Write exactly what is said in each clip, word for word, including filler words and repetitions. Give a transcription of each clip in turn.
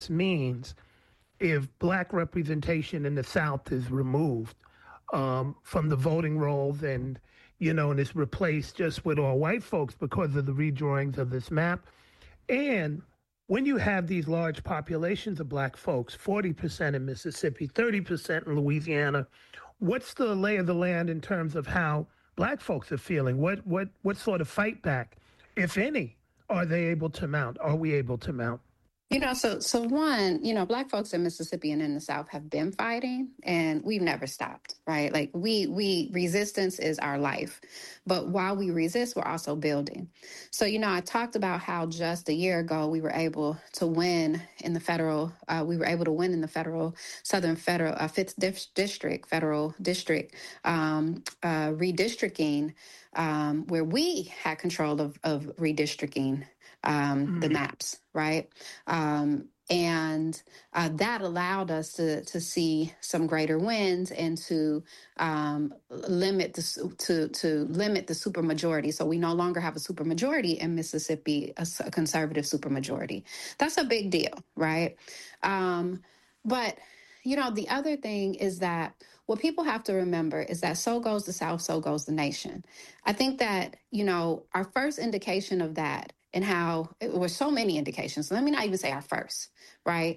means if black representation in the South is removed um, from the voting rolls and, you know, and is replaced just with all white folks because of the redrawings of this map. And when you have these large populations of black folks, forty percent in Mississippi, thirty percent in Louisiana, what's the lay of the land in terms of how black folks are feeling? What what what sort of fight back, if any, are they able to mount? Are we able to mount? You know, so so one, you know, black folks in Mississippi and in the South have been fighting, and we've never stopped, right? Like we we resistance is our life, but while we resist, we're also building. So you know, I talked about how just a year ago we were able to win in the federal. Uh, we were able to win in the federal Southern Federal uh, Fifth Dif- District Federal District um, uh, redistricting, um, where we had control of of redistricting um, mm-hmm. the maps, right? Um, and uh, that allowed us to to see some greater wins and to um, limit the to to limit the supermajority. So we no longer have a supermajority in Mississippi, a, a conservative supermajority. That's a big deal, right? Um, but you know, the other thing is that what people have to remember is that so goes the South, so goes the nation. I think that, you know, our first indication of that and how it were so many indications. So let me not even say our first, right?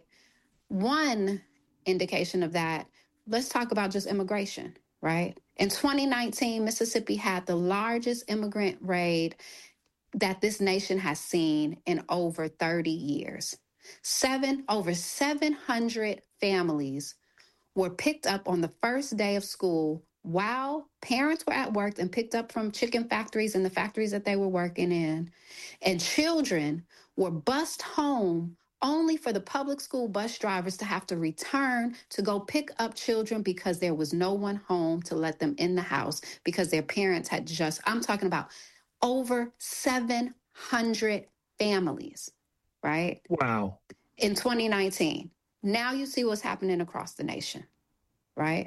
One indication of that, let's talk about just immigration, right? In twenty nineteen, Mississippi had the largest immigrant raid that this nation has seen in over thirty years. Seven, over seven hundred families were picked up on the first day of school while parents were at work and picked up from chicken factories and the factories that they were working in. And children were bused home only for the public school bus drivers to have to return to go pick up children because there was no one home to let them in the house because their parents had just, I'm talking about over seven hundred families, right? Wow. In twenty nineteen. Now you see what's happening across the nation, right?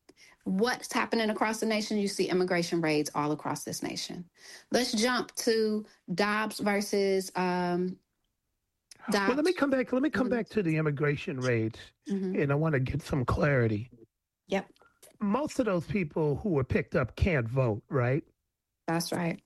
What's happening across the nation? You see immigration raids all across this nation. Let's jump to Dobbs versus um, Dobbs. Well, let me come back. Let me come mm-hmm. back to the immigration raids, mm-hmm. and I want to get some clarity. Yep. Most of those people who were picked up can't vote, right? That's right.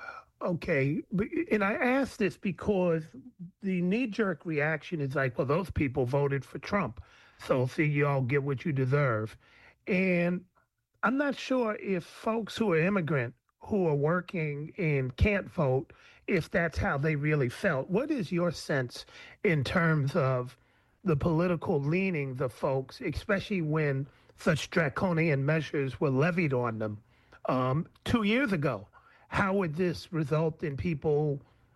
Okay, and I ask this because the knee-jerk reaction is like, well, those people voted for Trump, so see, you all get what you deserve. And I'm not sure if folks who are immigrant, who are working and can't vote, if that's how they really felt. What is your sense in terms of the political leanings of folks, especially when such draconian measures were levied on them um, two years ago? How would this result in people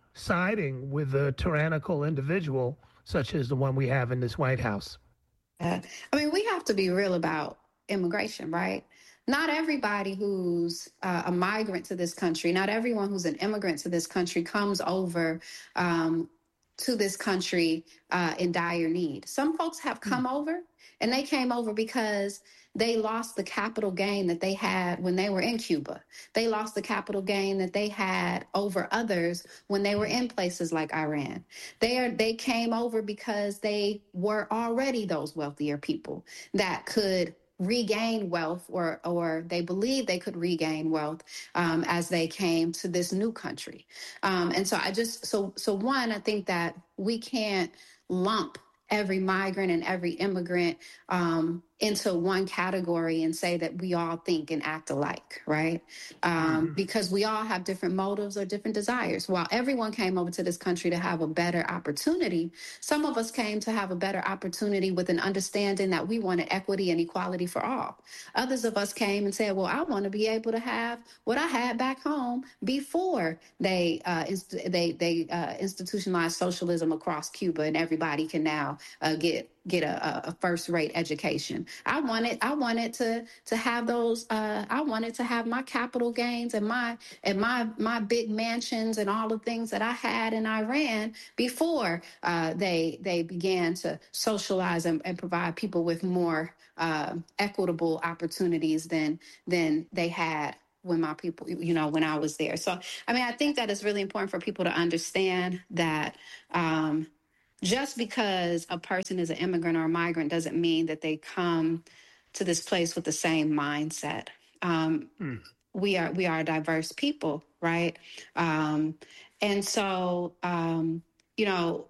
siding with a tyrannical individual such as the one we have in this White House? Uh, I mean, we have to be real about immigration, right? Not everybody who's uh, a migrant to this country, not everyone who's an immigrant to this country comes over um, to this country uh, in dire need. Some folks have come mm. over, and they came over because they lost the capital gain that they had when they were in Cuba. They lost the capital gain that they had over others when they were in places like Iran. They are, they came over because they were already those wealthier people that could regain wealth, or or they believed they could regain wealth um, as they came to this new country. Um, and so I just, so so one, I think that we can't lump every migrant and every immigrant um, into one category and say that we all think and act alike, right? Um, mm-hmm. Because we all have different motives or different desires. While everyone came over to this country to have a better opportunity, some of us came to have a better opportunity with an understanding that we wanted equity and equality for all. Others of us came and said, well, I want to be able to have what I had back home before they uh, inst- they they uh, institutionalized socialism across Cuba, and everybody can now uh, get get a, a first-rate education. I wanted, I wanted to to have those. Uh, I wanted to have my capital gains and my and my my big mansions and all the things that I had in Iran before uh, they they began to socialize and, and provide people with more uh, equitable opportunities than than they had when my people, you know, when I was there. So, I mean, I think that it's really important for people to understand that. Um, just because a person is an immigrant or a migrant doesn't mean that they come to this place with the same mindset. Um, Mm. we are we are a diverse people, right? Um, and so, um, you know,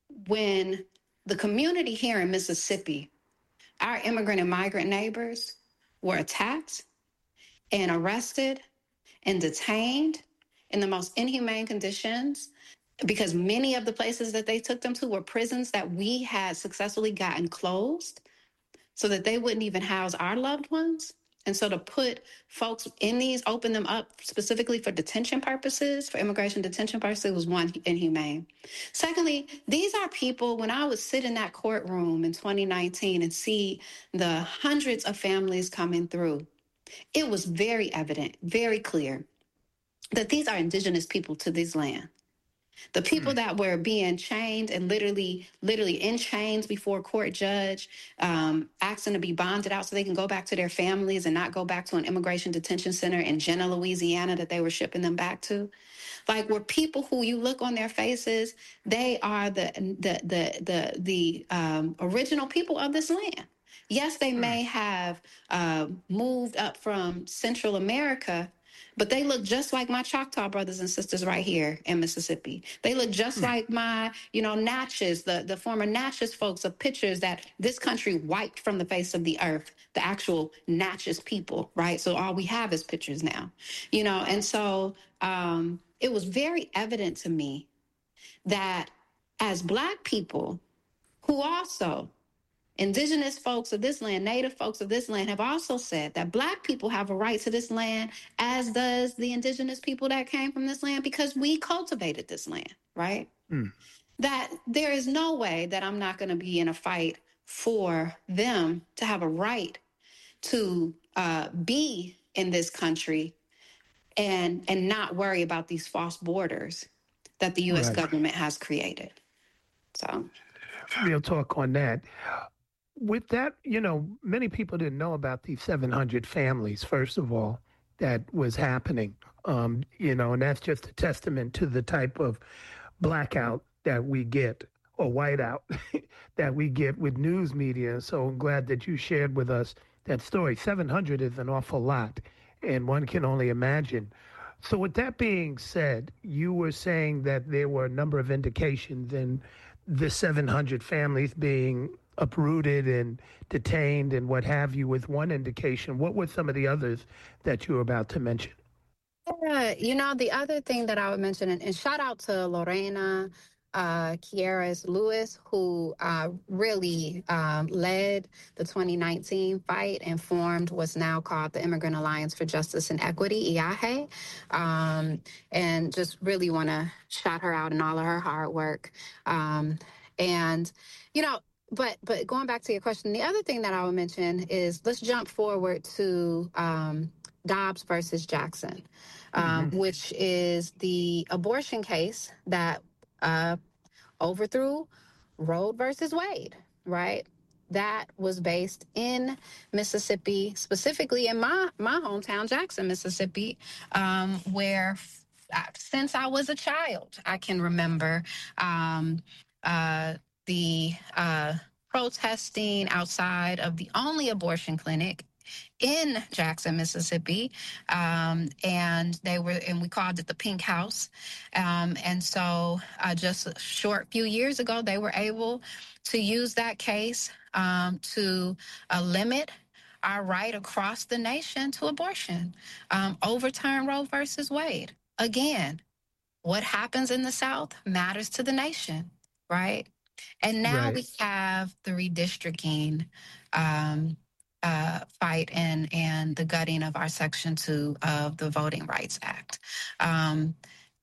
when the community here in Mississippi, our immigrant and migrant neighbors were attacked and arrested and detained in the most inhumane conditions, because many of the places that they took them to were prisons that we had successfully gotten closed so that they wouldn't even house our loved ones. And so to put folks in these, open them up specifically for detention purposes, for immigration detention purposes, was one, inhumane. Secondly, these are people, when I would sit in that courtroom in twenty nineteen and see the hundreds of families coming through, it was very evident, very clear that these are indigenous people to this land. The people Mm. that were being chained and literally, literally in chains before a court judge, um, asking to be bonded out so they can go back to their families and not go back to an immigration detention center in Jenna, Louisiana, that they were shipping them back to. Like, were people who you look on their faces, they are the the the the the um, original people of this land. Yes, they Mm. may have uh, moved up from Central America, but they look just like my Choctaw brothers and sisters right here in Mississippi. They look just Mm. like my, you know, Natchez, the, the former Natchez folks of pictures that this country wiped from the face of the earth, the actual Natchez people, right? So all we have is pictures now, you know, and so um, it was very evident to me that as Black people who also indigenous folks of this land, native folks of this land have also said that Black people have a right to this land, as does the indigenous people that came from this land, because we cultivated this land, right? Mm. That there is no way that I'm not going to be in a fight for them to have a right to uh, be in this country and and not worry about these false borders that the U S Right. government has created. So, Real talk on that. With that, you know, many people didn't know about these seven hundred families, first of all, that was happening. Um, you know, and that's just a testament to the type of blackout that we get, or whiteout that we get with news media. So I'm glad that you shared with us that story. seven hundred is an awful lot, and one can only imagine. So, with that being said, you were saying that there were a number of indications in the seven hundred families being uprooted and detained and what have you, with one indication. What were some of the others that you were about to mention? yeah, you know, the other thing that I would mention, and, and shout out to Lorena uh, Kieras Lewis, who uh, really um, led the twenty nineteen fight and formed what's now called the Immigrant Alliance for Justice and Equity, I A H E. Um, and just really want to shout her out in all of her hard work. Um, and, you know, but but going back to your question, the other thing that I would mention is, let's jump forward to um, Dobbs versus Jackson, um, Mm-hmm. which is the abortion case that uh, overthrew Roe versus Wade, right? That was based in Mississippi, specifically in my my hometown, Jackson, Mississippi, um, where f- since I was a child, I can remember um, uh, the uh, protesting outside of the only abortion clinic in Jackson, Mississippi, um, and they were, and we called it the Pink House. Um, and so, uh, just a short few years ago, they were able to use that case um, to uh, limit our right across the nation to abortion, um, overturn Roe versus Wade. Again, what happens in the South matters to the nation, right? And now Right. we have the redistricting um, uh, fight and and the gutting of our Section Two of the Voting Rights Act. Um,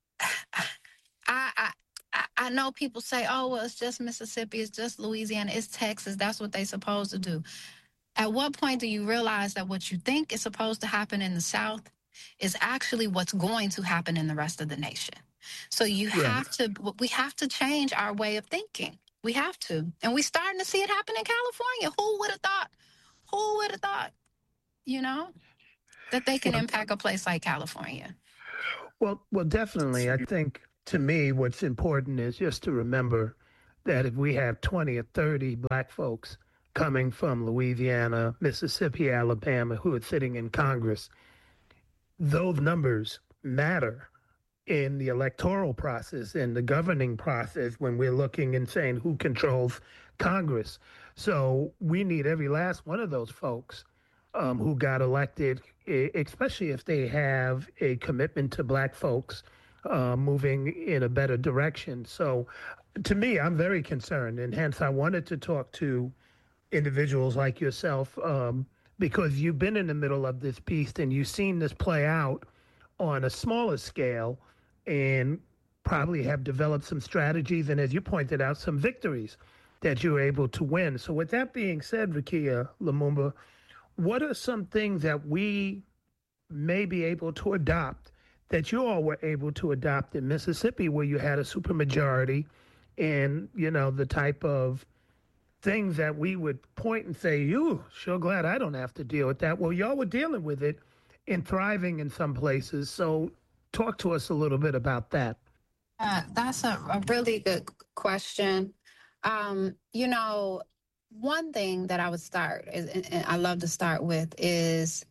I, I I know people say, "Oh, well, it's just Mississippi, it's just Louisiana, it's Texas. That's what they're supposed to do." At what point do you realize that what you think is supposed to happen in the South is actually what's going to happen in the rest of the nation? So you Right. have to, we have to change our way of thinking. We have to. And we're starting to see it happen in California. Who would have thought? Who would have thought, you know, that they can Well, impact a place like California? well, well, definitely. I think to me, what's important is just to remember that if we have twenty or thirty black folks coming from Louisiana, Mississippi, Alabama, who are sitting in Congress, those numbers matter in the electoral process and the governing process when we're looking and saying who controls Congress. So we need every last one of those folks um, who got elected, especially if they have a commitment to black folks uh, moving in a better direction. So to me, I'm very concerned, and hence I wanted to talk to individuals like yourself um, because you've been in the middle of this beast and you've seen this play out on a smaller scale and probably have developed some strategies and, as you pointed out, some victories that you were able to win. So with that being said, Rukia Lumumba, what are some things that we may be able to adopt that you all were able to adopt in Mississippi, where you had a supermajority and, you know, the type of things that we would point and say, you sure glad I don't have to deal with that. Well, y'all were dealing with it and thriving in some places. So talk to us a little bit about that. Uh, that's a, a really good question. Um, you know, one thing that I would start, is, and I love to start with, is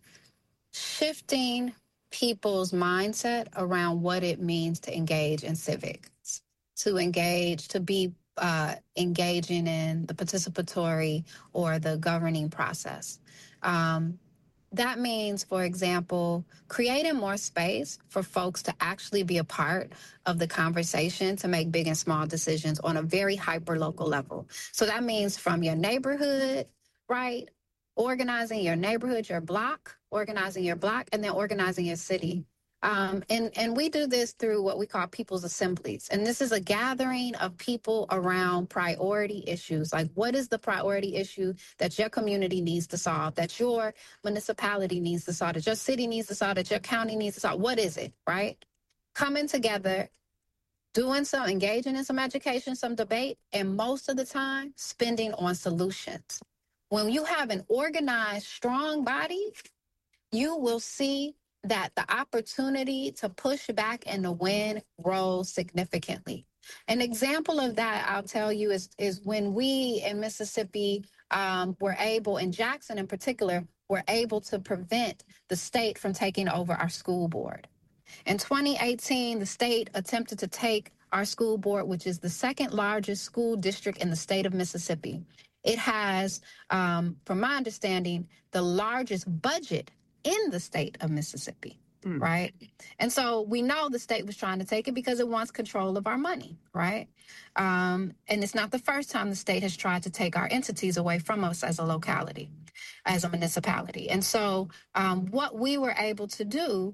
shifting people's mindset around what it means to engage in civics, to engage, to be uh, engaging in the participatory or the governing process. Um, that means, for example, creating more space for folks to actually be a part of the conversation to make big and small decisions on a very hyper-local level. So that means from your neighborhood, right? Organizing your neighborhood, your block, organizing your block, and then organizing your city. Um, and, and we do this through what we call people's assemblies. And this is a gathering of people around priority issues. Like, what is the priority issue that your community needs to solve, that your municipality needs to solve, that your city needs to solve, that your county needs to solve? What is it, right? Coming together, doing some, engaging in some education, some debate, and most of the time, spending on solutions. When you have an organized, strong body, you will see that the opportunity to push back and to win grows significantly. An example of that, I'll tell you, is, is when we in Mississippi um, were able, in Jackson in particular, were able to prevent the state from taking over our school board. In twenty eighteen, the state attempted to take our school board, which is the second largest school district in the state of Mississippi. It has, um, from my understanding, the largest budget in the state of Mississippi, mm. right? And so we know the state was trying to take it because it wants control of our money, right? Um, and it's not the first time the state has tried to take our entities away from us as a locality, as a municipality. And so um, what we were able to do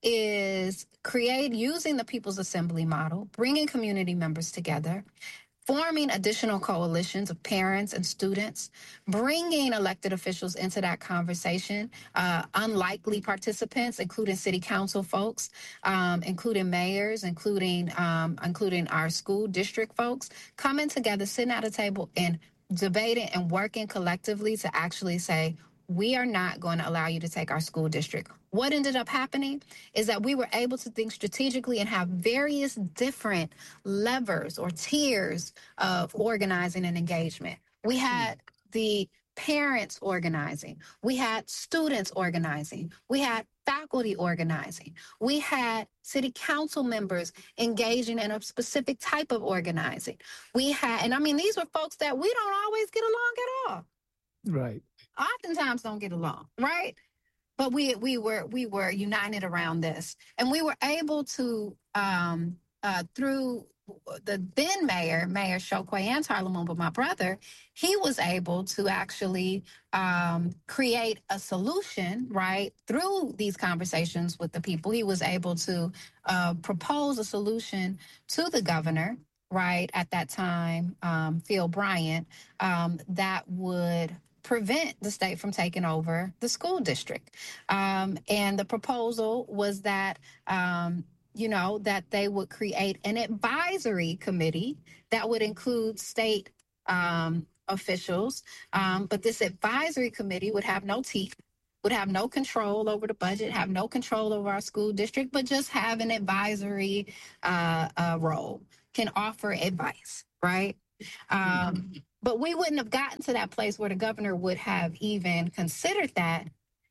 is create, using the People's Assembly model, bringing community members together, forming additional coalitions of parents and students, bringing elected officials into that conversation, uh, unlikely participants, including city council folks, um, including mayors, including um, including our school district folks, coming together, sitting at a table and debating and working collectively to actually say, we are not going to allow you to take our school district. What ended up happening is that we were able to think strategically and have various different levers or tiers of organizing and engagement. We had the parents organizing. We had students organizing. We had faculty organizing. We had city council members engaging in a specific type of organizing. We had, and I mean, these were folks that we don't always get along at all. Right. Oftentimes don't get along, right? But we we were we were united around this, and we were able to um, uh, through the then mayor, Mayor Chokwe Antar Lumumba, my brother, he was able to actually um, create a solution, right, through these conversations with the people. He was able to uh, propose a solution to the governor, right, at that time, um, Phil Bryant, um, that would prevent the state from taking over the school district. Um, and the proposal was that, um, you know, that they would create an advisory committee that would include state um, officials. Um, but this advisory committee would have no teeth, would have no control over the budget, have no control over our school district, but just have an advisory uh, uh, role, can offer advice, right? Um, mm-hmm. But we wouldn't have gotten to that place where the governor would have even considered that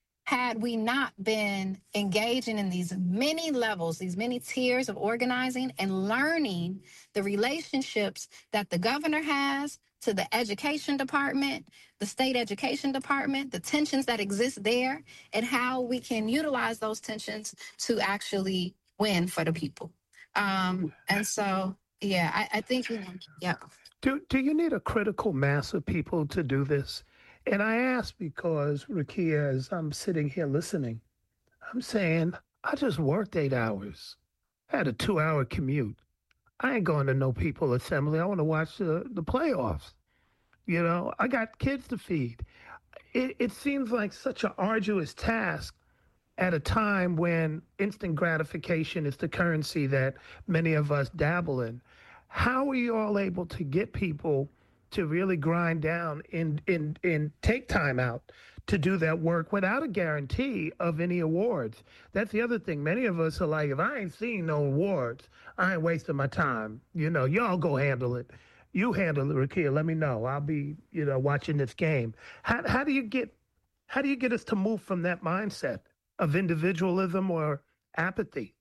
had we not been engaging in these many levels, these many tiers of organizing and learning the relationships that the governor has to the education department, the state education department, the tensions that exist there, and how we can utilize those tensions to actually win for the people. Um, and so, yeah, I, I think, yeah. Do, do you need a critical mass of people to do this? And I ask because, Rukia, as I'm sitting here listening, I'm saying, I just worked eight hours. I had a two hour commute. I ain't going to no people assembly. I want to watch the, the playoffs. You know, I got kids to feed. It, it seems like such an arduous task at a time when instant gratification is the currency that many of us dabble in. How are you all able to get people to really grind down and, and, and take time out to do that work without a guarantee of any awards? That's the other thing. Many of us are like, if I ain't seeing no awards, I ain't wasting my time. You know, y'all go handle it. You handle it, Rukia. Let me know. I'll be, you know, watching this game. How, how do you get, how do you get us to move from that mindset of individualism or apathy?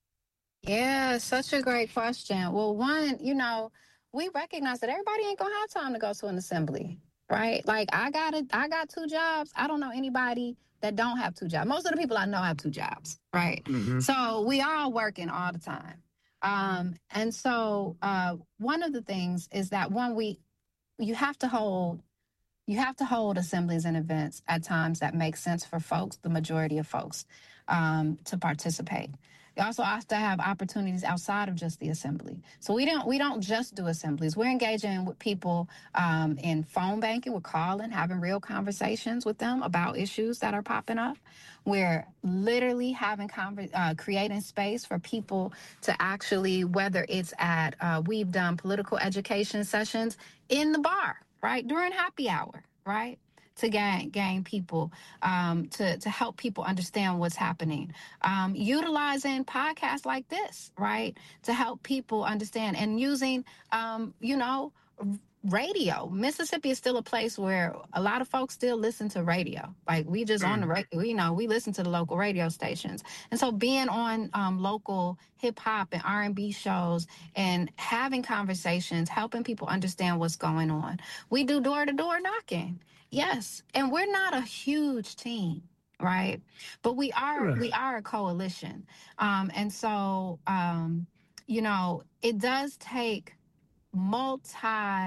Yeah, such a great question. Well, one, you know, we recognize that everybody ain't gonna have time to go to an assembly, right? Like I got it, I got two jobs. I don't know anybody that don't have two jobs. Most of the people I know have two jobs, right? Mm-hmm. So we all working all the time. Um, and so uh, one of the things is that one, we you have to hold you have to hold assemblies and events at times that make sense for folks, the majority of folks, um, to participate. You also have to have opportunities outside of just the assembly. So we don't we don't just do assemblies. We're engaging with people um, in phone banking. We're calling, having real conversations with them about issues that are popping up. We're literally having conver- uh, creating space for people to actually, whether it's at uh, we've done political education sessions in the bar, right, during happy hour, right, to gain gain people, um, to to help people understand what's happening. Um, utilizing podcasts like this, right, to help people understand, and using, um, you know, radio. Mississippi is still a place where a lot of folks still listen to radio. Like we just mm. on the radio, you know, we listen to the local radio stations. And so being on um, local hip hop and R and B shows and having conversations, helping people understand what's going on. We do door to door knocking. Yes. And we're not a huge team, right? But we are, right. we are a coalition. Um, and so, um, you know, it does take multi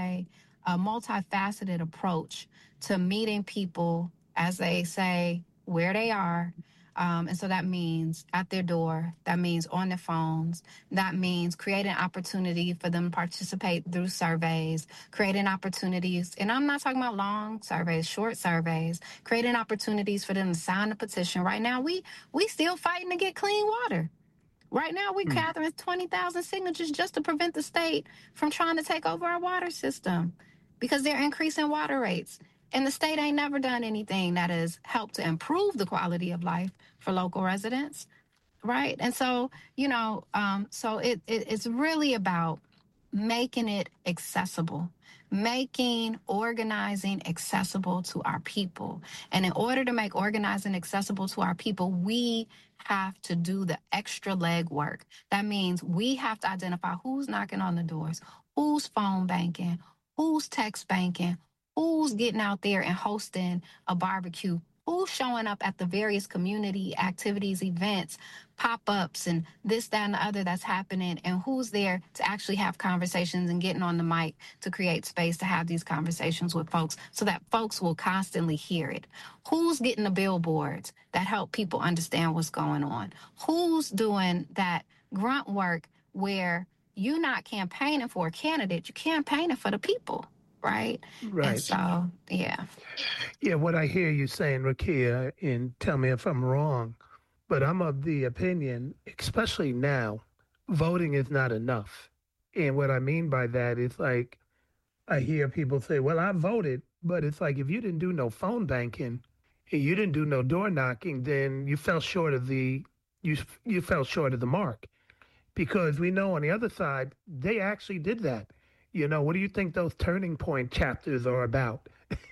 a multifaceted approach to meeting people, as they say, where they are. Um, and so that means at their door, that means on their phones, that means creating opportunity for them to participate through surveys, creating opportunities, and I'm not talking about long surveys, short surveys, creating opportunities for them to sign a petition. Right now, we we still fighting to get clean water. Right now, we're mm. gathering twenty thousand signatures just to prevent the state from trying to take over our water system because they're increasing water rates. And the state ain't never done anything that has helped to improve the quality of life for local residents, right? And so, you know, um, so it, it it's really about making it accessible, making organizing accessible to our people. And in order to make organizing accessible to our people, we have to do the extra legwork. That means we have to identify who's knocking on the doors, who's phone banking, who's text banking, who's getting out there and hosting a barbecue, who's showing up at the various community activities, events, pop-ups, and this, that, and the other that's happening, and who's there to actually have conversations and getting on the mic to create space to have these conversations with folks so that folks will constantly hear it. Who's getting the billboards that help people understand what's going on? Who's doing that grunt work where you're not campaigning for a candidate, you're campaigning for the people, right? Right. And so, yeah. Yeah, what I hear you saying, Rukia, and tell me if I'm wrong, but I'm of the opinion, especially now, voting is not enough. And what I mean by that is like, I hear people say, well, I voted, but it's like if you didn't do no phone banking and you didn't do no door knocking, then you fell short of the you you fell short of the mark. Because we know on the other side, they actually did that. You know, what do you think those turning point chapters are about?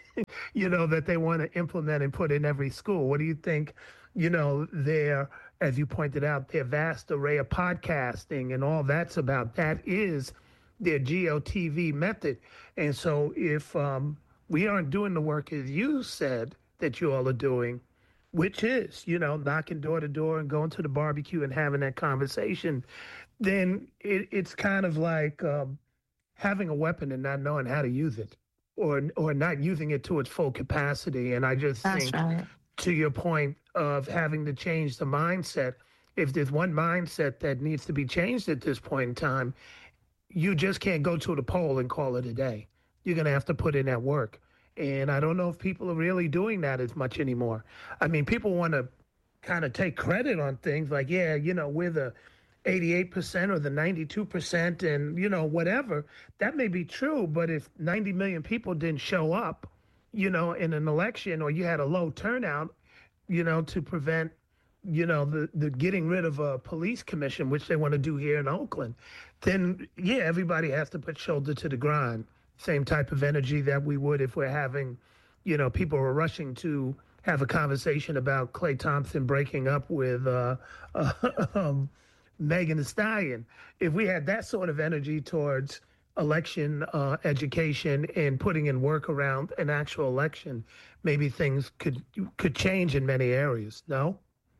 You know, that they want to implement and put in every school. What do you think, you know, their, as you pointed out, their vast array of podcasting and all that's about? That is their G O T V method. And so if um, we aren't doing the work as you said that you all are doing, which is, you know, knocking door to door and going to the barbecue and having that conversation, then it, it's kind of like um, having a weapon and not knowing how to use it, or or not using it to its full capacity. And I just That's think, right. to your point of having to change the mindset, if there's one mindset that needs to be changed at this point in time, you just can't go to the poll and call it a day. You're going to have to put in that work. And I don't know if people are really doing that as much anymore. I mean, people want to kind of take credit on things like, yeah, you know, we're the eighty-eight percent or the ninety-two percent and, you know, whatever. That may be true, but if ninety million people didn't show up, you know, in an election, or you had a low turnout, you know, to prevent, you know, the, the getting rid of a police commission, which they want to do here in Oakland, then yeah, everybody has to put shoulder to the grind. Same type of energy that we would if we're having, you know, people are rushing to have a conversation about Klay Thompson breaking up with uh, uh, um, Megan Thee Stallion. If we had that sort of energy towards election uh, education and putting in work around an actual election, maybe things could could change in many areas. No?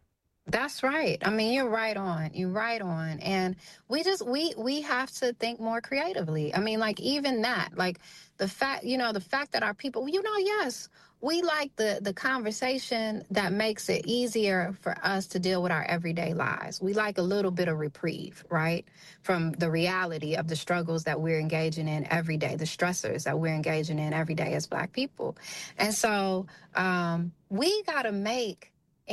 That's right. I mean, you're right on. You're right on. And we just we we have to think more creatively. I mean, like even that, like the fact, you know, the fact that our people, you know, yes, we like the the conversation that makes it easier for us to deal with our everyday lives. We like a little bit of reprieve, right? From the reality of the struggles that we're engaging in every day, the stressors that we're engaging in every day as Black people. And so um, we got to make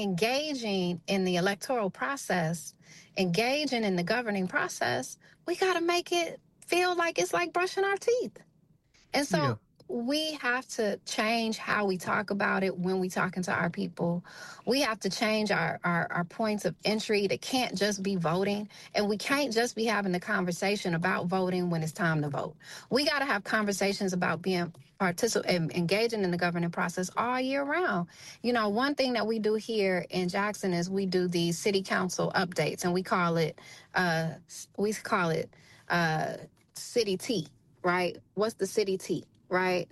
engaging in the electoral process, engaging in the governing process, we got to make it feel like it's like brushing our teeth. And Yeah. so we have to change how we talk about it when we talking to our people. We have to change our, our, our points of entry. It can't just be voting. And we can't just be having the conversation about voting when it's time to vote. We got to have conversations about being participate engaging in the governing process all year round. You know, one thing that we do here in Jackson is we do these city council updates, and we call it uh, we call it uh, city tea, right? What's the city tea, right?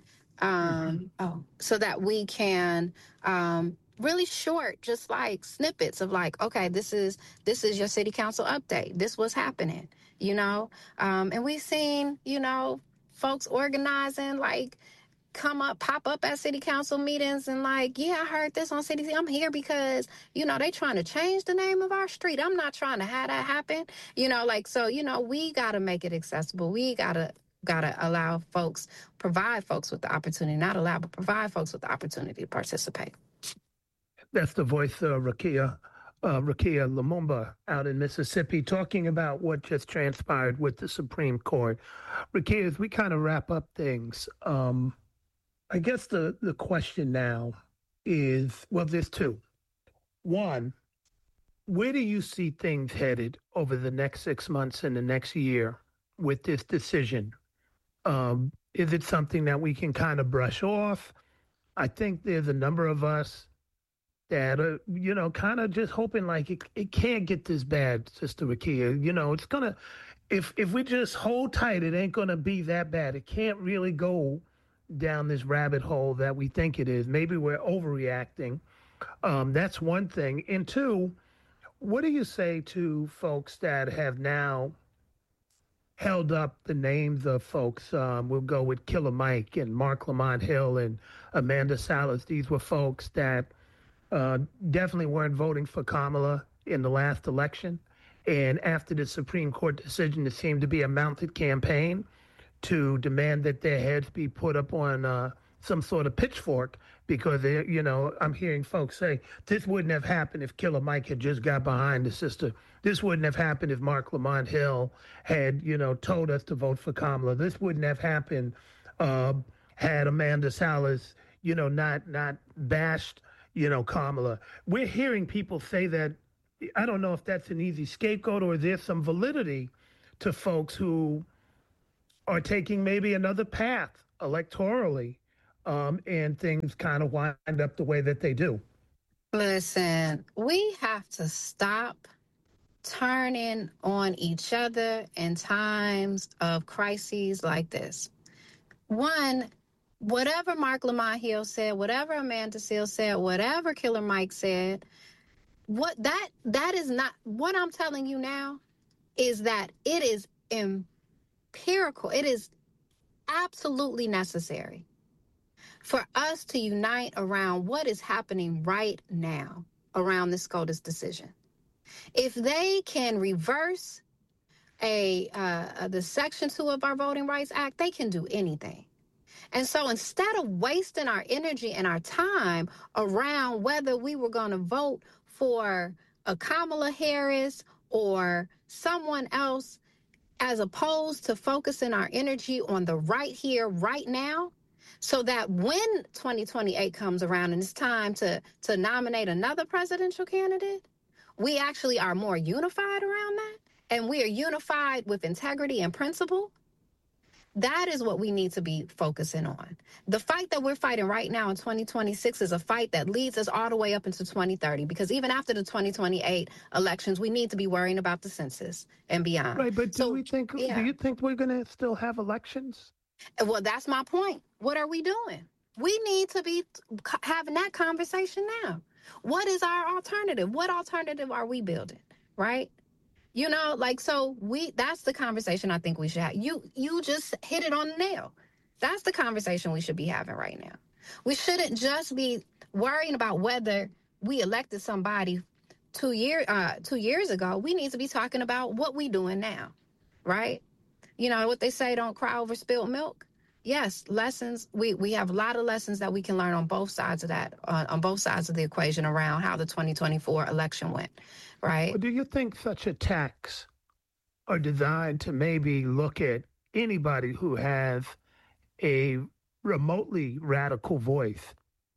Um, oh, so that we can um, really short, just like snippets of like, okay, this is this is your city council update. This was happening, you know, um, and we've seen, you know, folks organizing like come up, pop up at city council meetings and like, yeah, I heard this on city. I'm here because, you know, they trying to change the name of our street. I'm not trying to have that happen. You know, like, so, you know, we got to make it accessible. We got to, got to allow folks, provide folks with the opportunity, not allow, but provide folks with the opportunity to participate. That's the voice of Rakia, uh, Rakia Lumumba out in Mississippi, talking about what just transpired with the Supreme Court. Rakia, as we kind of wrap up things, um, I guess the, the question now is, well, there's two. One, where do you see things headed over the next six months and the next year with this decision? Um, is it something that we can kind of brush off? I think there's a number of us that are, you know, kind of just hoping like it, it can't get this bad, Sister Rakia. You know, it's going to, if if we just hold tight, it ain't going to be that bad. It can't really go down this rabbit hole that we think it is. Maybe we're overreacting. Um, that's one thing. And two, what do you say to folks that have now held up the names of folks? Um, we'll go with Killer Mike and Mark Lamont Hill and Amanda Salas. These were folks that uh, definitely weren't voting for Kamala in the last election. And after the Supreme Court decision, it seemed to be a mounted campaign to demand that their heads be put up on uh, some sort of pitchfork because, they, you know, I'm hearing folks say this wouldn't have happened if Killer Mike had just got behind the sister. This wouldn't have happened if Mark Lamont Hill had, you know, told us to vote for Kamala. This wouldn't have happened uh, had Amanda Salas, you know, not not bashed, you know, Kamala. We're hearing people say that. I don't know if that's an easy scapegoat or there's some validity to folks who are taking maybe another path electorally, um, and things kind of wind up the way that they do. Listen, we have to stop turning on each other in times of crises like this. One, whatever Mark Lamont Hill said, whatever Amanda Seales said, whatever Killer Mike said, what that that is not what I'm telling you now is that it is empirical. It is absolutely necessary for us to unite around what is happening right now around the SCOTUS decision. If they can reverse a uh, the Section two of our Voting Rights Act, they can do anything. And so instead of wasting our energy and our time around whether we were going to vote for a Kamala Harris or someone else, as opposed to focusing our energy on the right here, right now, so that when twenty twenty-eight comes around and it's time to, to nominate another presidential candidate, we actually are more unified around that, and we are unified with integrity and principle. That is what we need to be focusing on. The fight that we're fighting right now in twenty twenty-six is a fight that leads us all the way up into twenty thirty, because even after the twenty twenty-eight elections, we need to be worrying about the census and beyond. Right, but do So, we think? Do yeah. you think we're going to still have elections? Well, that's my point. What are we doing? We need to be having that conversation now. What is our alternative? What alternative are we building? Right? You know, like, so we, that's the conversation I think we should have. You, you just hit it on the nail. That's the conversation we should be having right now. We shouldn't just be worrying about whether we elected somebody two year, uh, two years ago. We need to be talking about what we doing now, right? You know what they say, don't cry over spilled milk. Yes, lessons. We, we have a lot of lessons that we can learn on both sides of that, uh, on both sides of the equation around how the twenty twenty-four election went, right? Or do you think such attacks are designed to maybe look at anybody who has a remotely radical voice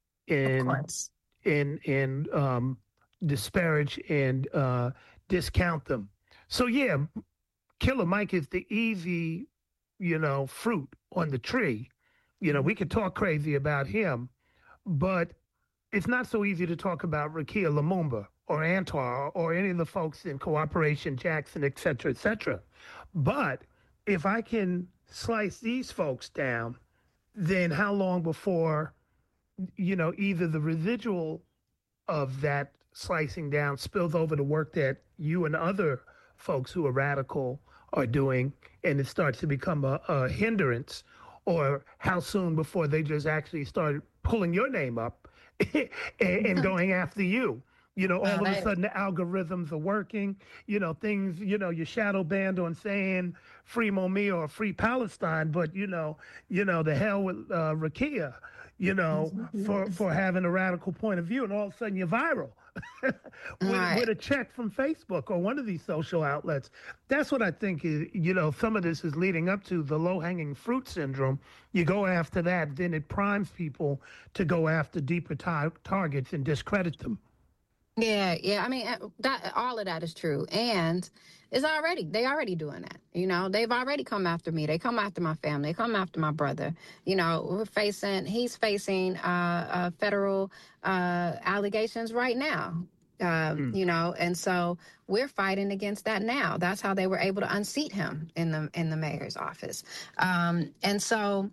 and and and um, disparage and uh, discount them? So yeah, Killer Mike is the easy, you know, fruit on the tree. You know, we could talk crazy about him, but it's not so easy to talk about Rukia Lumumba or Antar or any of the folks in Cooperation Jackson, et cetera, et cetera. But if I can slice these folks down, then how long before, you know, either the residual of that slicing down spills over to work that you and other folks who are radical are doing, and it starts to become a, a hindrance, or how soon before they just actually start pulling your name up and, and going after you? You know, all oh, of a sudden the algorithms are working, you know, things, you know, your shadow banned on saying free Mumia or free Palestine, but, you know, you know, the hell with uh, Rukia, you know, for, for having a radical point of view, and all of a sudden you're viral. with, right. with a check from Facebook or one of these social outlets. That's what I think is, you know, some of this is leading up to the low-hanging fruit syndrome. You go after that, then it primes people to go after deeper tar- targets and discredit them. Yeah, yeah. I mean, that, all of that is true. And it's already, they already doing that. You know, they've already come after me. They come after my family. They come after my brother. You know, we're facing, he's facing uh, uh, federal uh, allegations right now. Um, mm. You know, and so we're fighting against that now. That's how they were able to unseat him in the in the mayor's office. Um, and so,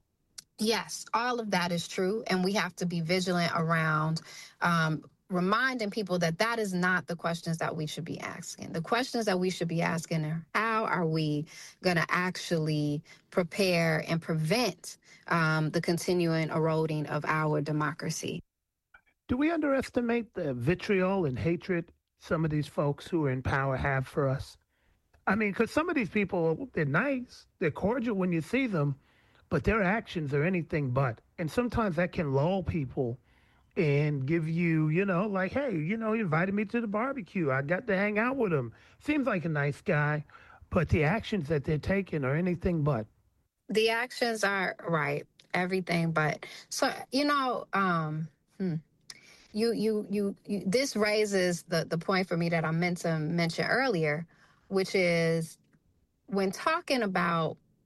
yes, all of that is true. And we have to be vigilant around um, reminding people that that is not the questions that we should be asking. The questions that we should be asking are, how are we going to actually prepare and prevent um, the continuing eroding of our democracy? Do we underestimate the vitriol and hatred some of these folks who are in power have for us? I mean, because some of these people, they're nice, they're cordial when you see them, but their actions are anything but. And sometimes that can lull people and give you, you know, like, hey, you know, he invited me to the barbecue. I got to hang out with him. Seems like a nice guy, but the actions that they're taking are anything but. The actions are, right, everything but. So, you know, um, hmm, you, you, you, you, this raises the, the point for me that I meant to mention earlier, which is when talking about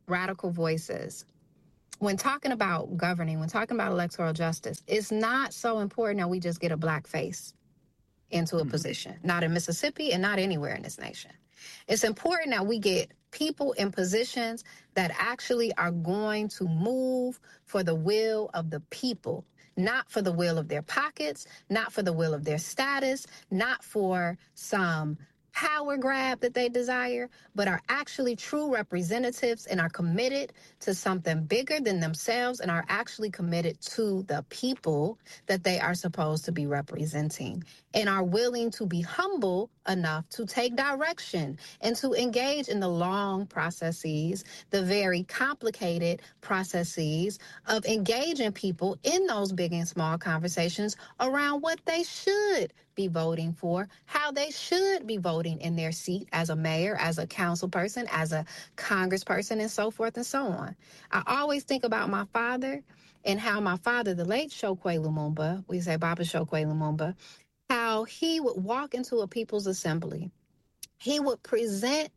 radical voices, when talking about governing, when talking about electoral justice, it's not so important that we just get a black face into a mm-hmm. position, not in Mississippi and not anywhere in this nation. It's important that we get people in positions that actually are going to move for the will of the people, not for the will of their pockets, not for the will of their status, not for some power grab that they desire, but are actually true representatives and are committed to something bigger than themselves and are actually committed to the people that they are supposed to be representing and are willing to be humble enough to take direction and to engage in the long processes, the very complicated processes of engaging people in those big and small conversations around what they should be voting for, how they should be voting in their seat as a mayor, as a council person, as a congressperson, and so forth and so on. I always think about my father and how my father, the late Chokwe Lumumba, we say Baba Chokwe Lumumba, how he would walk into a people's assembly. He would present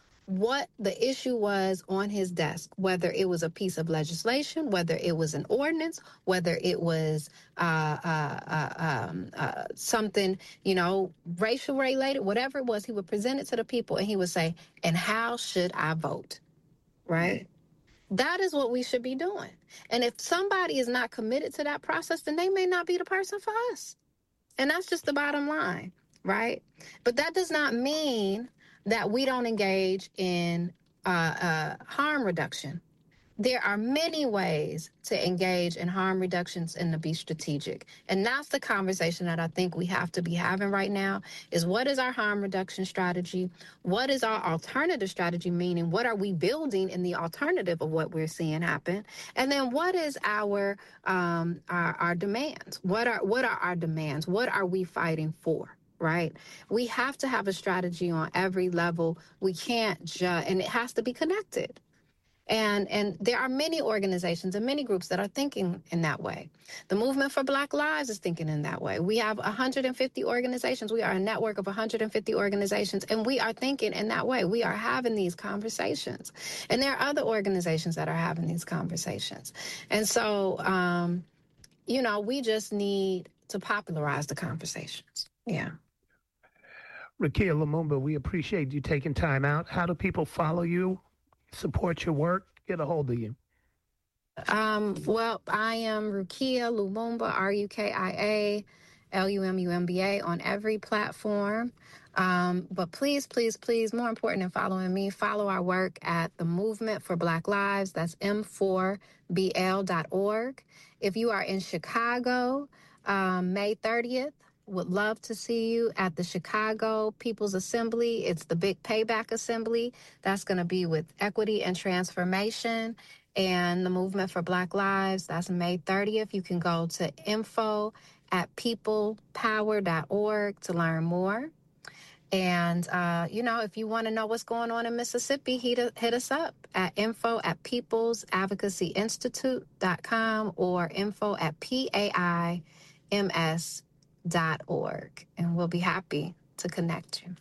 what the issue was on his desk, whether it was a piece of legislation, whether it was an ordinance, whether it was uh, uh, uh, um, uh, something, you know, racial related, whatever it was, he would present it to the people and he would say, and how should I vote? Right? Mm-hmm. That is what we should be doing. And if somebody is not committed to that process, then they may not be the person for us. And that's just the bottom line, right? But that does not mean that we don't engage in uh, uh, harm reduction. There are many ways to engage in harm reductions and to be strategic. And that's the conversation that I think we have to be having right now is what is our harm reduction strategy? What is our alternative strategy, meaning what are we building in the alternative of what we're seeing happen? And then what is our um, our, our demands? What are what are our demands? What are we fighting for? Right? We have to have a strategy on every level. We can't just, and it has to be connected. And and there are many organizations and many groups that are thinking in that way. The Movement for Black Lives is thinking in that way. We have one hundred fifty organizations. We are a network of one hundred fifty organizations, and we are thinking in that way. We are having these conversations. And there are other organizations that are having these conversations. And so, um, you know, we just need to popularize the conversations. Yeah. Rukia Lumumba, we appreciate you taking time out. How do people follow you, support your work, get a hold of you? Um, well, I am Rukia Lumumba, R U K I A L U M U M B A on every platform. Um, but please, please, please, more important than following me, follow our work at the Movement for Black Lives. That's M four B L dot org. If you are in Chicago, um, May thirtieth, would love to see you at the Chicago People's Assembly. It's the Big Payback Assembly. That's going to be with Equity and Transformation and the Movement for Black Lives. That's May thirtieth. You can go to info at people power dot org to learn more. And, uh, you know, if you want to know what's going on in Mississippi, hit, hit us up at info at peoples advocacy institute dot com or info at P A I M S dot org, and we'll be happy to connect you.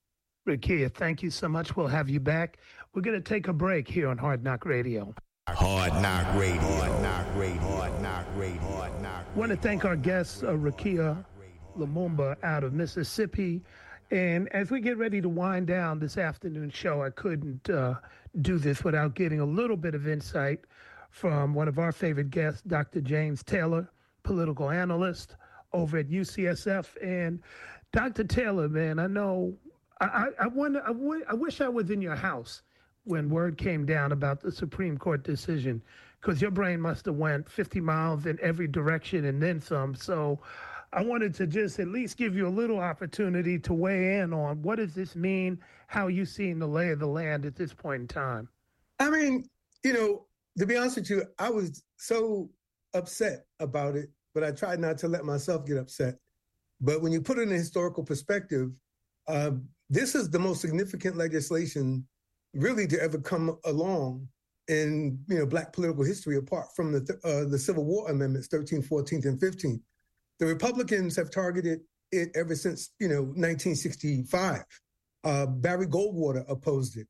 Rukia, thank you so much. We'll have you back. We're going to take a break here on Hard Knock Radio. Hard Knock Radio. Hard Knock Radio. Hard Knock Radio. Hard Knock Radio. I want to thank our guest, uh, Rukia Lumumba out of Mississippi. And as we get ready to wind down this afternoon show, I couldn't uh, do this without getting a little bit of insight from one of our favorite guests, Doctor James Taylor, political analyst over at U C S F. And Doctor Taylor, man, I know, I, I, I wonder, I, w- I wish I was in your house when word came down about the Supreme Court decision, because your brain must have went fifty miles in every direction and then some. So I wanted to just at least give you a little opportunity to weigh in on what does this mean, how you seeing the lay of the land at this point in time. I mean, you know, to be honest with you, I was so upset about it, but I tried not to let myself get upset. But when you put it in a historical perspective, uh, this is the most significant legislation really to ever come along in, you know, Black political history, apart from the th- uh, the Civil War amendments, thirteenth, fourteenth, and fifteenth. The Republicans have targeted it ever since, you know, nineteen sixty-five. Uh, Barry Goldwater opposed it.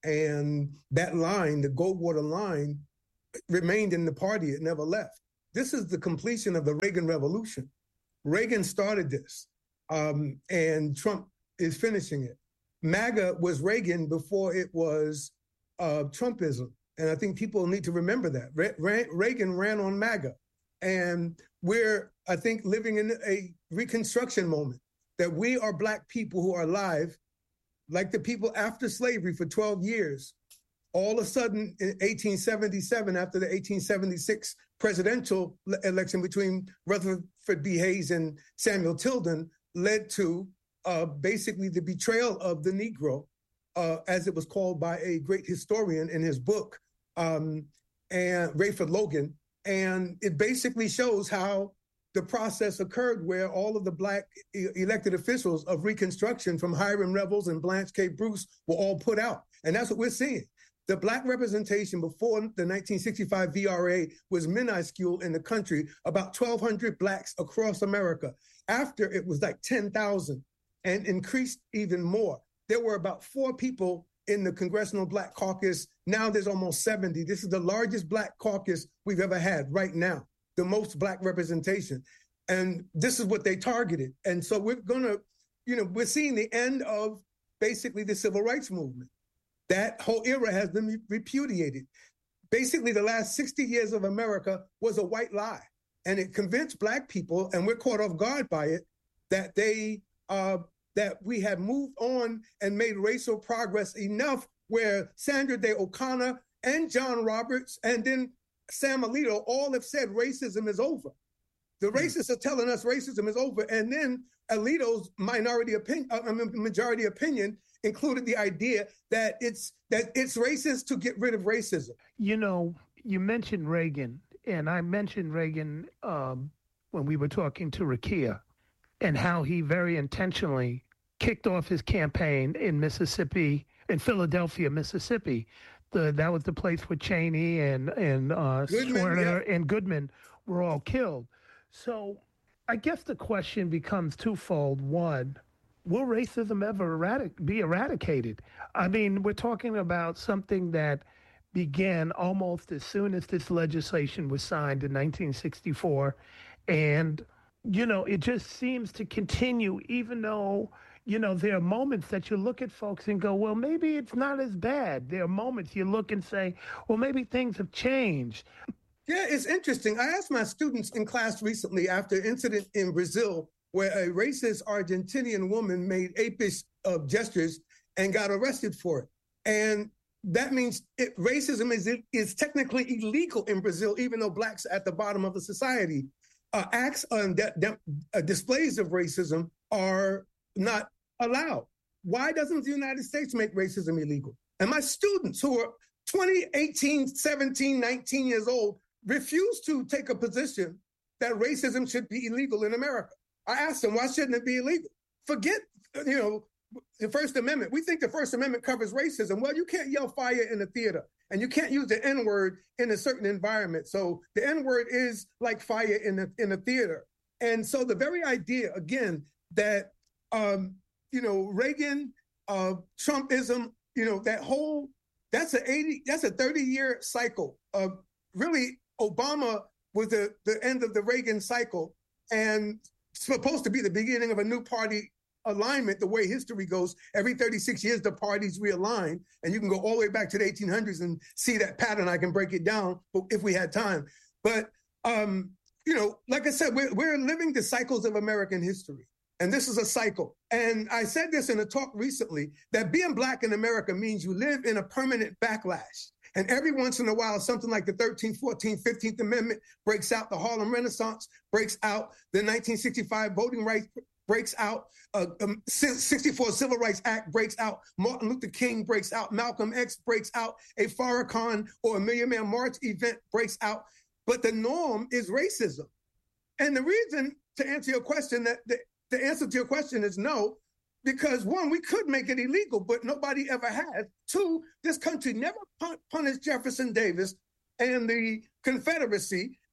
And that line, the Goldwater line, remained in the party. It never left. This is the completion of the Reagan Revolution. Reagan started this, um, and Trump is finishing it. MAGA was Reagan before it was uh, Trumpism. And I think people need to remember that. Re- Re- Reagan ran on MAGA. And we're, I think, living in a Reconstruction moment, that we are Black people who are alive, like the people after slavery for twelve years. All of a sudden, in eighteen seventy-seven, after the eighteen seventy-six presidential election between Rutherford B. Hayes and Samuel Tilden, led to uh, basically the betrayal of the Negro, uh, as it was called by a great historian in his book, um, and Rayford Logan. And it basically shows how the process occurred, where all of the Black e- elected officials of Reconstruction, from Hiram Revels and Blanche K. Bruce, were all put out. And that's what we're seeing. The Black representation before the nineteen sixty-five V R A was minuscule in the country, about twelve hundred Blacks across America. After, it was like ten thousand, and increased even more. There were about four people in the Congressional Black Caucus. Now there's almost seventy. This is the largest Black caucus we've ever had right now, the most Black representation. And this is what they targeted. And so we're gonna, you know, we're seeing the end of basically the civil rights movement. That whole era has been repudiated. Basically, the last sixty years of America was a white lie. And it convinced Black people, and we're caught off guard by it, that they uh, that we had moved on and made racial progress enough where Sandra Day O'Connor and John Roberts and then Sam Alito all have said racism is over. The racists are telling us racism is over. And then Alito's minority opinion, uh, majority opinion included the idea that it's that it's racist to get rid of racism. You know, you mentioned Reagan, and I mentioned Reagan um, when we were talking to Rakia, and how he very intentionally kicked off his campaign in Mississippi, in Philadelphia, Mississippi. The, that was the place where Cheney and and uh, Goodman, Swerner yeah. and Goodman were all killed. So I guess the question becomes twofold. One, will racism ever eradic- be eradicated? I mean, we're talking about something that began almost as soon as this legislation was signed in nineteen sixty-four. And, you know, it just seems to continue, even though, you know, there are moments that you look at folks and go, well, maybe it's not as bad. There are moments you look and say, well, maybe things have changed. Yeah, it's interesting. I asked my students in class recently, after an incident in Brazil where a racist Argentinian woman made apish uh, gestures and got arrested for it. And that means it, racism is is technically illegal in Brazil, even though Blacks are at the bottom of the society. Uh, acts on de- de- uh, displays of racism are not allowed. Why doesn't the United States make racism illegal? And my students, who are twenty, eighteen, seventeen, nineteen years old, refuse to take a position that racism should be illegal in America. I asked them, why shouldn't it be illegal? Forget, you know, the First Amendment. We think the First Amendment covers racism. Well, you can't yell fire in a theater, and you can't use the N-word in a certain environment. So the N-word is like fire in a, in a theater. And so the very idea, again, that, um, you know, Reagan, uh, Trumpism, you know, that whole, that's a eighty, that's a thirty-year cycle of really Obama was the, the end of the Reagan cycle, and supposed to be the beginning of a new party alignment. The way history goes, every thirty-six years, the parties realign, and you can go all the way back to the eighteen hundreds and see that pattern. I can break it down if we had time. But, um, you know, like I said, we're, we're living the cycles of American history, and this is a cycle. And I said this in a talk recently, that being Black in America means you live in a permanent backlash. And every once in a while, something like the thirteenth, fourteenth, fifteenth Amendment breaks out, the Harlem Renaissance breaks out, the nineteen sixty-five Voting Rights breaks out, uh, um, sixty-four Civil Rights Act breaks out, Martin Luther King breaks out, Malcolm X breaks out, a Farrakhan or a Million Man March event breaks out. But the norm is racism. And the reason, to answer your question, that the, the answer to your question is no, because one, we could make it illegal, but nobody ever has. Two, this country never pun- punished Jefferson Davis and the Confederacy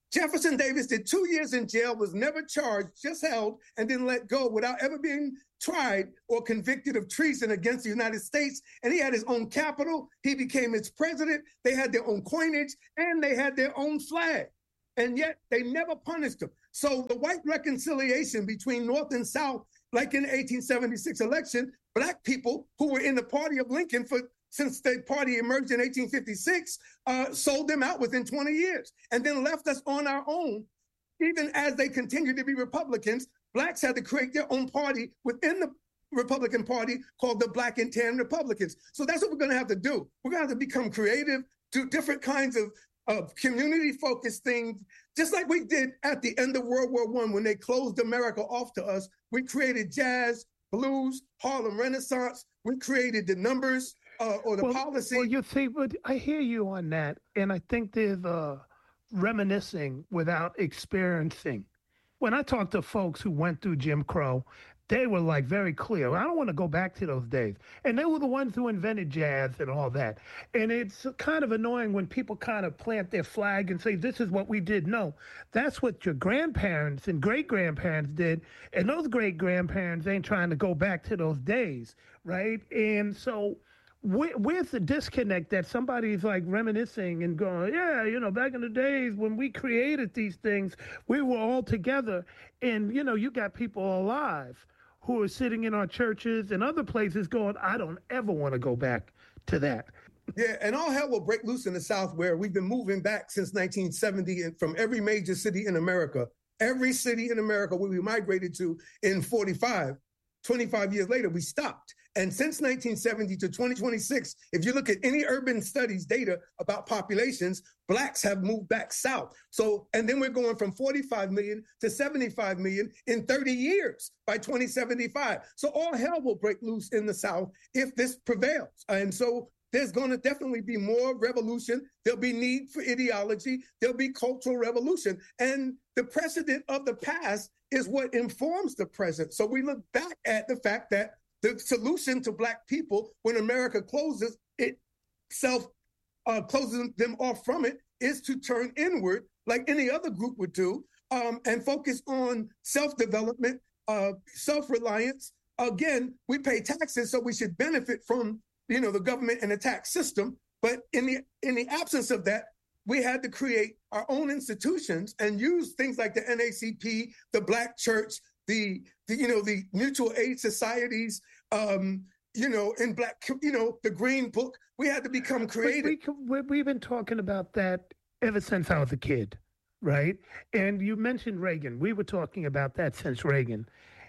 Jefferson Davis did two years in jail, was never charged, just held, and then let go without ever being tried or convicted of treason against the United States. And he had his own capital. He became its president. They had their own coinage, and they had their own flag. And yet they never punished him. So the white reconciliation between North and South, like in the eighteen seventy-six election, Black people who were in the party of Lincoln for since the party emerged in eighteen fifty-six, uh, sold them out within twenty years and then left us on our own. Even as they continued to be Republicans, Blacks had to create their own party within the Republican Party called the Black and Tan Republicans. So that's what we're going to have to do. We're going to have to become creative, do different kinds of, of community-focused things, just like we did at the end of World War One when they closed America off to us. We created jazz, blues, Harlem Renaissance. We created the numbers. Uh, or the well, policy. Well, you see, but I hear you on that, and I think there's uh, reminiscing without experiencing. When I talk to folks who went through Jim Crow, they were like very clear. I don't want to go back to those days. And they were the ones who invented jazz and all that. And it's kind of annoying when people kind of plant their flag and say, this is what we did. No, that's what your grandparents and great-grandparents did. And those great-grandparents ain't trying to go back to those days, right? And so where's the disconnect that somebody's like reminiscing and going, yeah, you know, back in the days when we created these things, we were all together. And, you know, you got people alive who are sitting in our churches and other places going, I don't ever want to go back to that. Yeah, and all hell will break loose in the South, where we've been moving back since nineteen seventy and from every major city in America. Every city in America where we migrated to in forty-five, twenty-five years later, we stopped. And since nineteen seventy to twenty twenty-six, if you look at any urban studies data about populations, Blacks have moved back south. So, and then we're going from forty-five million to seventy-five million in thirty years by twenty seventy-five. So all hell will break loose in the South if this prevails. And so there's going to definitely be more revolution. There'll be need for ideology. There'll be cultural revolution. And the precedent of the past is what informs the present. So we look back at the fact that the solution to Black people, when America closes itself, uh, closes them off from it, is to turn inward like any other group would do, um, and focus on self-development, uh, self-reliance. Again, we pay taxes, so we should benefit from, you know, the government and the tax system. But in the in the absence of that, we had to create our own institutions and use things like the N double A C P, the Black Church, the, the you know, the mutual aid societies, um, you know, in Black, you know, the Green Book. We had to become creative. We, we, we've been talking about that ever since I was a kid, right? And you mentioned Reagan. We were talking about that since Reagan.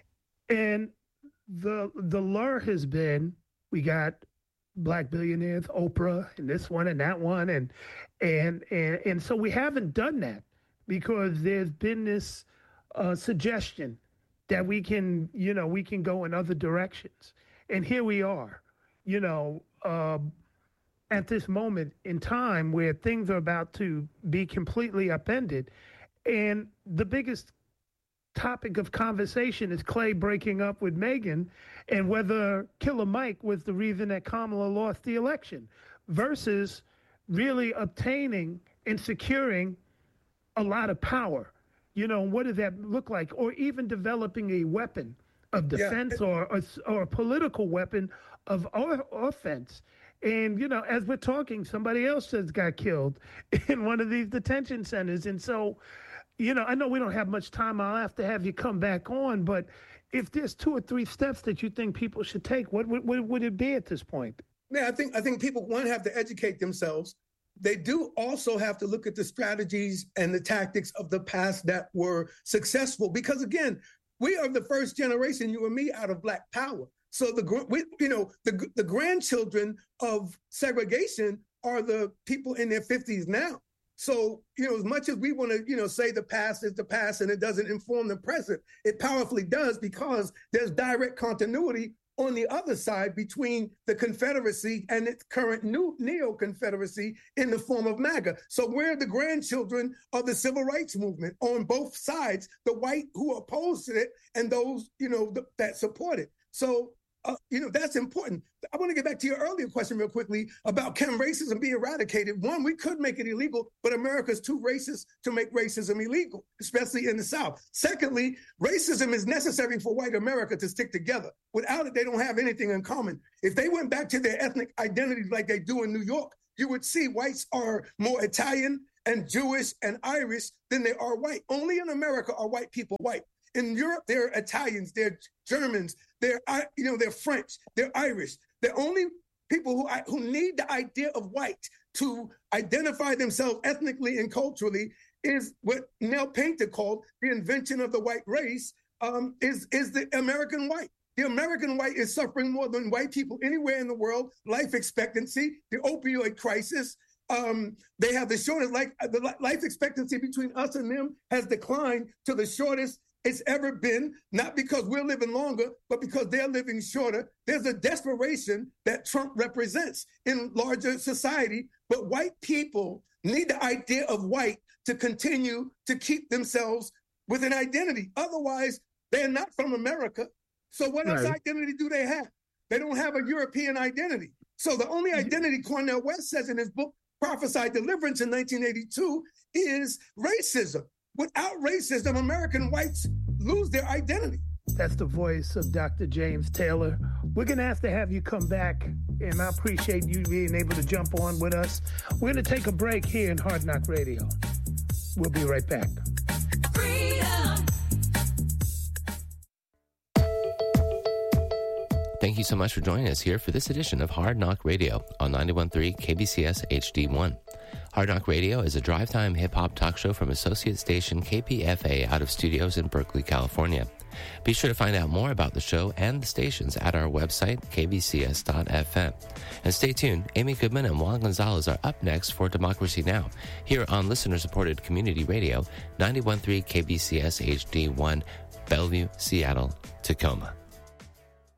And the the lure has been, we got Black billionaires, Oprah, and this one and that one, and and and and so we haven't done that because there's been this uh, suggestion that we can, you know, we can go in other directions, and here we are, you know, uh, at this moment in time where things are about to be completely upended, and the biggest topic of conversation is Clay breaking up with Megyn and whether Killer Mike was the reason that Kamala lost the election versus really obtaining and securing a lot of power. You know, what does that look like? Or even developing a weapon of defense yeah. or, or or a political weapon of offense. And, you know, as we're talking, somebody else has got killed in one of these detention centers. And so, you know, I know we don't have much time. I'll have to have you come back on. But if there's two or three steps that you think people should take, what would, what would it be at this point? Yeah, I think I think people, one, have to educate themselves. They do also have to look at the strategies and the tactics of the past that were successful. Because, again, we are the first generation, you and me, out of Black power. So, the we, you know, the, the grandchildren of segregation are the people in their fifties now. So, you know, as much as we want to, you know, say the past is the past and it doesn't inform the present, it powerfully does because there's direct continuity on the other side between the Confederacy and its current new neo-Confederacy in the form of MAGA. So we're the grandchildren of the civil rights movement on both sides, the white who opposed it and those, you know, th- that support it. So Uh, you know, that's important. I want to get back to your earlier question real quickly about can racism be eradicated? One, we could make it illegal, but America's too racist to make racism illegal, especially in the South. Secondly, racism is necessary for white America to stick together. Without it, they don't have anything in common. If they went back to their ethnic identities like they do in New York, you would see whites are more Italian and Jewish and Irish than they are white. Only in America are white people white. In Europe, they're Italians, they're Germans, they're you know they're French, they're Irish. The only people who who need the idea of white to identify themselves ethnically and culturally is what Nell Painter called the invention of the white race. Um, is is the American white. The American white is suffering more than white people anywhere in the world. Life expectancy, the opioid crisis. Um, they have the shortest, like the life expectancy between us and them has declined to the shortest it's ever been, not because we're living longer, but because they're living shorter. There's a desperation that Trump represents in larger society, but white people need the idea of white to continue to keep themselves with an identity. Otherwise, they're not from America. So what right. else identity do they have? They don't have a European identity. So the only identity Cornel West says in his book, Prophesied Deliverance in nineteen eighty-two, is racism. Without racism, American whites lose their identity. That's the voice of Doctor James Taylor. We're going to have to have you come back, and I appreciate you being able to jump on with us. We're going to take a break here in Hard Knock Radio. We'll be right back. Freedom. Thank you so much for joining us here for this edition of Hard Knock Radio on ninety-one point three K B C S H D one. Hard Knock Radio is a drive-time hip-hop talk show from associate station K P F A out of studios in Berkeley, California. Be sure to find out more about the show and the stations at our website, k b c s dot f m. And stay tuned. Amy Goodman and Juan Gonzalez are up next for Democracy Now! Here on listener-supported community radio, ninety-one point three K B C S H D one, Bellevue, Seattle, Tacoma.